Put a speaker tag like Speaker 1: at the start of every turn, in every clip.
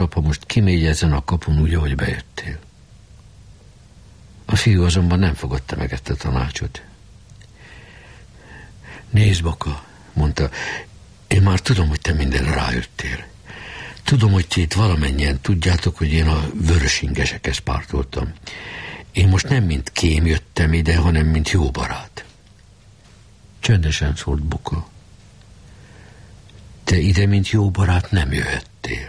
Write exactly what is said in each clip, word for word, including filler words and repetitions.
Speaker 1: Apa, most kimegy ezen a kapun úgy, ahogy bejöttél. A fiú azonban nem fogadta meg ezt a tanácsot. Nézd, Boka, mondta, én már tudom, hogy te mindenre rájöttél. Tudom, hogy ti itt valamennyien tudjátok, hogy én a vörösingesekhez pártoltam. Én most nem mint kém jöttem ide, hanem mint jó barát. Csendesen szólt Boka. Te ide, mint jó barát nem jöhettél.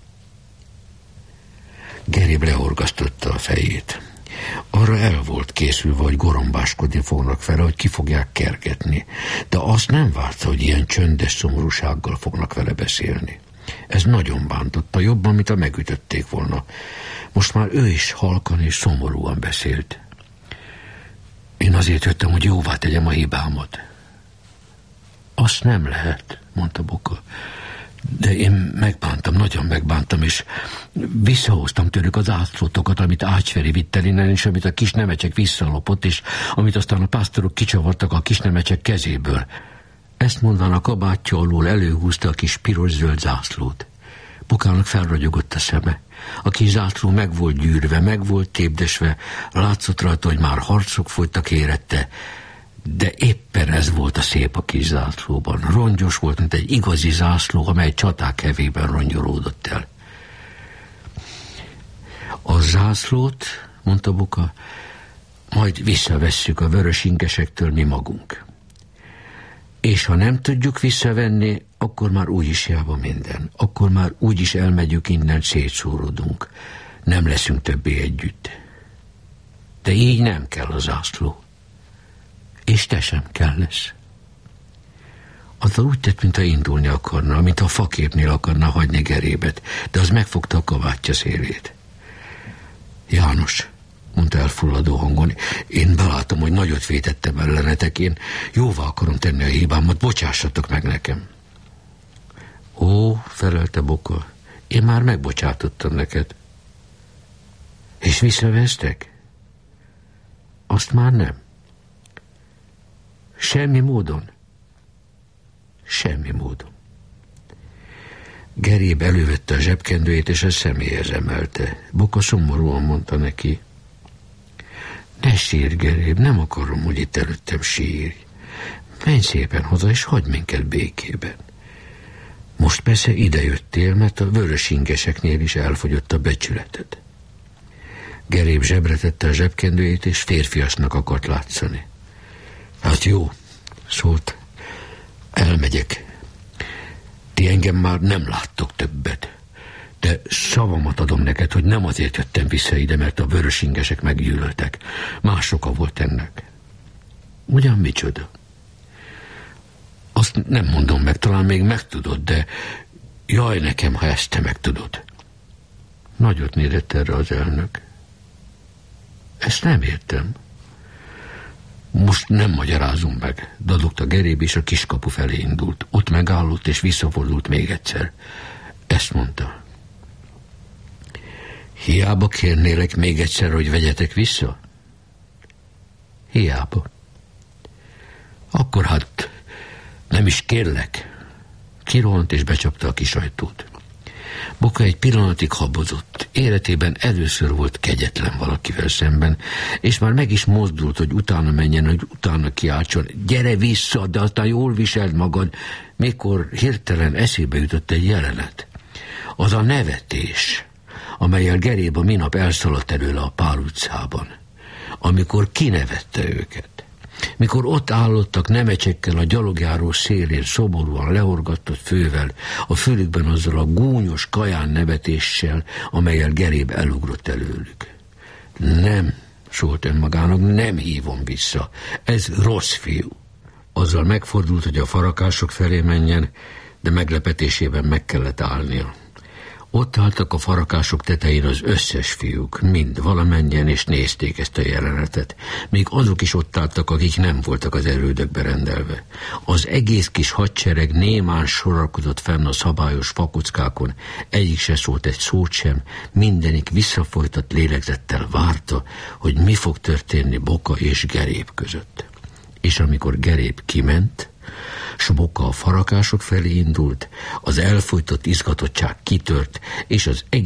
Speaker 1: Geréb lehorgasztotta a fejét. Arra el volt készülve, hogy gorombáskodni fognak vele, hogy ki fogják kergetni. De azt nem várta, hogy ilyen csöndes szomorúsággal fognak vele beszélni. Ez nagyon bántotta, jobban, mint a megütötték volna. Most már ő is halkan és szomorúan beszélt. Én azért jöttem, hogy jóvá tegyem a hibámat. Azt nem lehet, mondta Boka. De én megbántam, nagyon megbántam, és visszahoztam tőlük az átlótokat, amit Ácsferi vitt el innen, és amit a kis nemecsek visszalopott, és amit aztán a pásztorok kicsavartak a kis nemecsek kezéből. Ezt mondván a kabátja alól előhúzta a kis piros-zöld zászlót. Bokának felragyogott a szeme. A kis zászló meg volt gyűrve, meg volt tépdesve, látszott rajta, hogy már harcok folytak érette, de éppen ez volt a szép a kis zászlóban. Rongyos volt, mint egy igazi zászló, amely csaták hevében rongyolódott el. A zászlót, mondta Boka, majd visszavesszük a vörösingesektől mi magunk. És ha nem tudjuk visszavenni, akkor már úgyis hiába minden. Akkor már úgyis elmegyünk innen, szétszórodunk. Nem leszünk többé együtt. De így nem kell a zászló. És te sem kell lesz. Azzal úgy tett, mintha indulni akarna, mint a faképnél akarna hagyni Gerébet, de az megfogta a kabátja szélét. János, mondta elfulladó hangon, én belátom, hogy nagyot vétettem ellenetek, én jóvá akarom tenni a hibámat, bocsássatok meg nekem. Ó, felelte Boka, én már megbocsátottam neked. És visszavesztek? Azt már nem. Semmi módon. Semmi módon. Geréb elővette a zsebkendőjét, és a személyhez emelte. Boka szomorúan mondta neki. Ne sírj, Geréb, nem akarom, hogy itt előttem sírj. Menj szépen haza, és hagyd minket békében. Most persze idejöttél, mert a vörösingeseknél is elfogyott a becsületed. Geréb zsebre tette a zsebkendőjét, és férfiasnak akart látszani. Hát jó, szólt, elmegyek. Ti engem már nem láttok többet, de szavamat adom neked, hogy nem azért jöttem vissza ide, mert a vörösingesek meggyűlöltek. Más oka volt ennek. Ugyan micsoda? Azt nem mondom meg, talán még megtudod, de jaj nekem, ha ezt te megtudod. Nagyot nézett erre az elnök. Ezt nem értem. Most nem magyarázom meg, dadogta Geréb, és a kiskapu felé indult. Ott megállott, és visszafordult még egyszer. Ezt mondta. Hiába kérnélek még egyszer, hogy vegyetek vissza? Hiába. Akkor hát nem is kérlek. Kirohant, és becsapta a kis ajtót. Boka egy pillanatig habozott. Életében először volt kegyetlen valakivel szemben, és már meg is mozdult, hogy utána menjen, hogy utána kiáltson. Gyere vissza, de aztán jól viseld magad, mikor hirtelen eszébe jutott egy jelenet. Az a nevetés, amellyel Geréb a minap elszaladt előle a Pál utcában, amikor kinevette őket. Mikor ott állottak nemecsekkel a gyalogjáró szélén, szomorúan lehorgatott fővel, a fülükben azzal a gúnyos kaján nevetéssel, amellyel Geréb elugrott előlük. Nem, szólt önmagának, nem hívom vissza. Ez rossz fiú. Azzal megfordult, hogy a farakások felé menjen, de meglepetésében meg kellett állnia. Ott álltak a farakások tetején az összes fiúk, mind valamennyien, és nézték ezt a jelenetet. Még azok is ott álltak, akik nem voltak az erődökbe rendelve. Az egész kis hadsereg némán sorakozott fenn a szabályos fakockákon, egyik se szólt egy szót sem, mindenik visszafolytott lélegzettel várta, hogy mi fog történni Boka és Geréb között. És amikor Geréb kiment, s Boka a farakások felé indult, az elfojtott izgatottság kitört, és az